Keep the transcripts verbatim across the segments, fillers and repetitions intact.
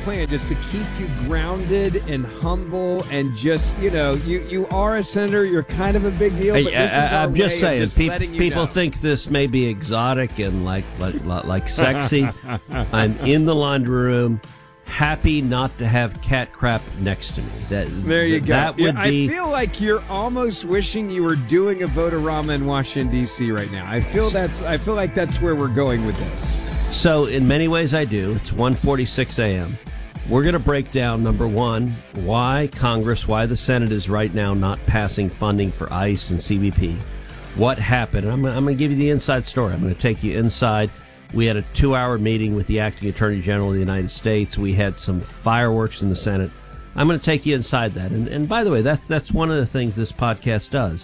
plan just to keep you grounded and humble and just, you know, you, you are a senator, you're kind of a big deal, but I, this is our I'm just way saying, of just pe- letting you people know. think this may be exotic and like like, like sexy. I'm in the laundry room, happy not to have cat crap next to me. That There you th- go. That would Yeah, be. I feel like you're almost wishing you were doing a Votorama in Washington, D C right now. I feel that's. I feel like that's where we're going with this. So in many ways I do. It's one forty-six a.m. We're going to break down, number one, why Congress, why the Senate is right now not passing funding for ICE and C B P. What happened? And I'm, I'm going to give you the inside story. I'm going to take you inside. We had a two-hour meeting with the acting Attorney General of the United States. We had some fireworks in the Senate. I'm going to take you inside that. And, and by the way, that's that's one of the things this podcast does,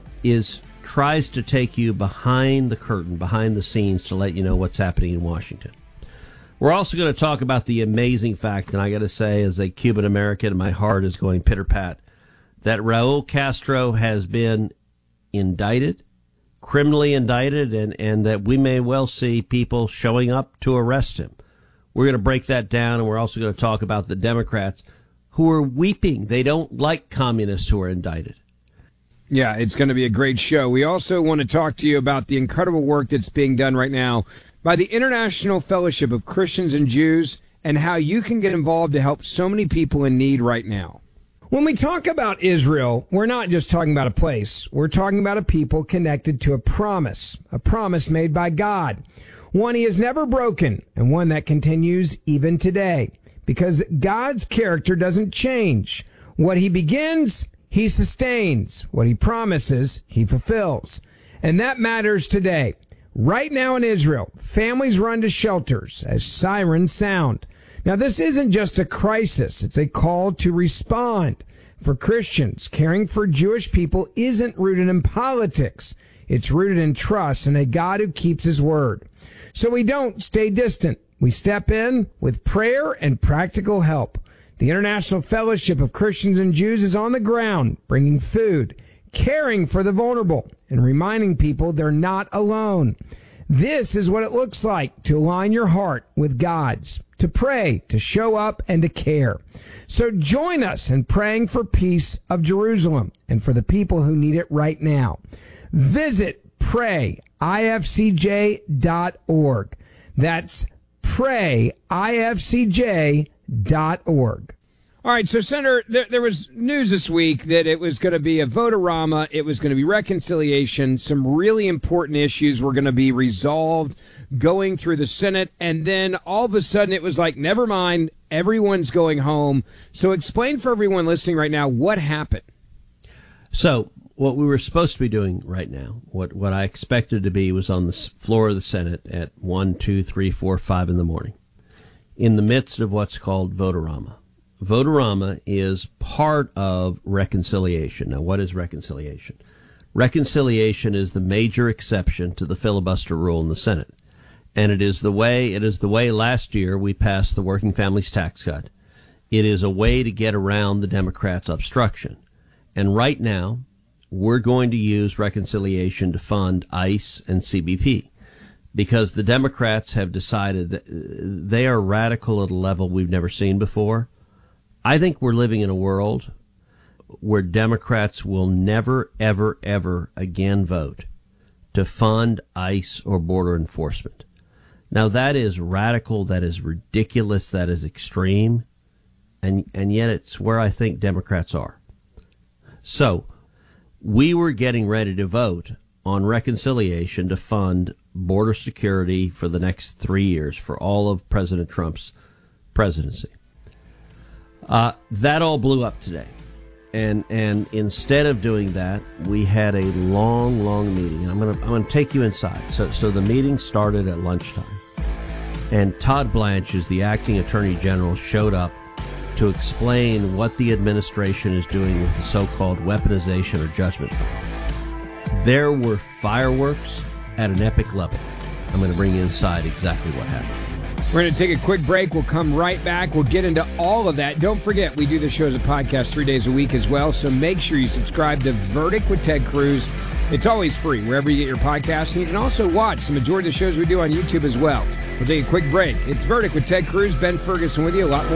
is tries to take you behind the curtain, behind the scenes, to let you know what's happening in Washington. We're also going to talk about the amazing fact, and I got to say, as a Cuban American, my heart is going pitter-pat, that Raul Castro has been indicted, criminally indicted, and, and that we may well see people showing up to arrest him. We're going to break that down, and we're also going to talk about the Democrats who are weeping. They don't like communists who are indicted. Yeah, it's going to be a great show. We also want to talk to you about the incredible work that's being done right now by the International Fellowship of Christians and Jews and how you can get involved to help so many people in need right now. When we talk about Israel, we're not just talking about a place. We're talking about a people connected to a promise, a promise made by God, one he has never broken and one that continues even today, because God's character doesn't change. What he begins, he sustains. What he promises, he fulfills. And that matters today. Right now in Israel, families run to shelters as sirens sound. Now, this isn't just a crisis. It's a call to respond. For Christians, caring for Jewish people isn't rooted in politics. It's rooted in trust in a God who keeps his word. So we don't stay distant. We step in with prayer and practical help. The International Fellowship of Christians and Jews is on the ground, bringing food, caring for the vulnerable, and reminding people they're not alone. This is what it looks like to align your heart with God's, to pray, to show up, and to care. So join us in praying for peace of Jerusalem and for the people who need it right now. Visit pray I F C J dot org. That's pray I F C J dot org. All right, so, Senator, there, there was news this week that it was going to be a Votorama, it was going to be reconciliation, some really important issues were going to be resolved going through the Senate, and then all of a sudden it was like, never mind, everyone's going home. So explain for everyone listening right now what happened. So what we were supposed to be doing right now, what, what I expected to be, was on the floor of the Senate at one, two, three, four, five in the morning, in the midst of what's called Votorama. Votorama is part of reconciliation. Now, what is reconciliation? Reconciliation is the major exception to the filibuster rule in the Senate. And it is the way, it is the way last year we passed the Working Families Tax Cut. It is a way to get around the Democrats' obstruction. And right now, we're going to use reconciliation to fund ICE and C B P, because the Democrats have decided that they are radical at a level we've never seen before. I think we're living in a world where Democrats will never, ever, ever again vote to fund ICE or border enforcement. Now, that is radical, that is ridiculous, that is extreme, and and yet it's where I think Democrats are. So, we were getting ready to vote on reconciliation to fund border security for the next three years for all of President Trump's presidency. Uh, that all blew up today. And and instead of doing that, we had a long, long meeting. And I'm gonna I'm gonna take you inside. So so the meeting started at lunchtime, and Todd Blanche, is the acting Attorney General, showed up to explain what the administration is doing with the so-called weaponization or judgment fund. There were fireworks at an epic level. I'm going to bring you inside exactly what happened. We're going to take a quick break. We'll come right back. We'll get into all of that. Don't forget, we do the show as a podcast three days a week as well, so make sure you subscribe to Verdict with Ted Cruz. It's always free wherever you get your podcasts, and you can also watch the majority of the shows we do on YouTube as well. We'll take a quick break. It's Verdict with Ted Cruz. Ben Ferguson with you. A lot more